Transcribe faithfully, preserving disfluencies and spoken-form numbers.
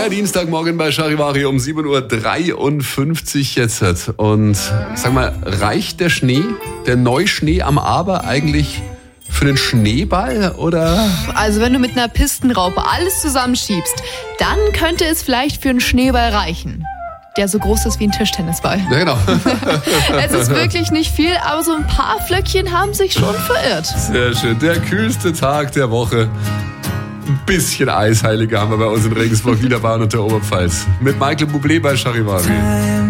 Der Dienstagmorgen bei Charivari um sieben Uhr dreiundfünfzig jetzt. Und sag mal, reicht der Schnee, der Neuschnee am Aber eigentlich für den Schneeball, oder? Also wenn du mit einer Pistenraupe alles zusammenschiebst, dann könnte es vielleicht für einen Schneeball reichen. Der so groß ist wie ein Tischtennisball. Ja, genau. Es ist wirklich nicht viel, aber so ein paar Flöckchen haben sich schon verirrt. Sehr schön. Der kühlste Tag der Woche. Ein bisschen Eisheilige haben wir bei uns in Regensburg, Niederbayern und der Oberpfalz. Mit Michael Bublé bei Charivari.